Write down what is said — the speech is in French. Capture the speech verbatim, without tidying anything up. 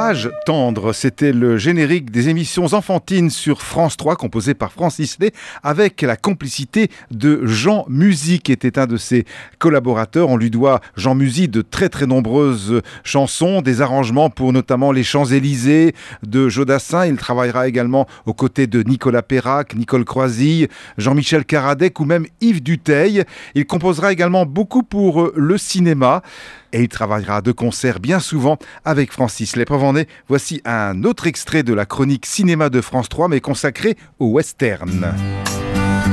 Âge tendre, c'était le générique des émissions enfantines sur France trois, composé par Francis Lay, avec la complicité de Jean Musy, qui était un de ses collaborateurs. On lui doit, Jean Musy, de très très nombreuses chansons, des arrangements pour notamment les Champs-Élysées de Jodassin. Il travaillera également aux côtés de Nicolas Perrac, Nicole Croisille, Jean-Michel Caradec ou même Yves Duteil. Il composera également beaucoup pour le cinéma. Et il travaillera de concert bien souvent avec Francis Lay. Preuve en est, voici un autre extrait de la chronique cinéma de France trois, mais consacré au western.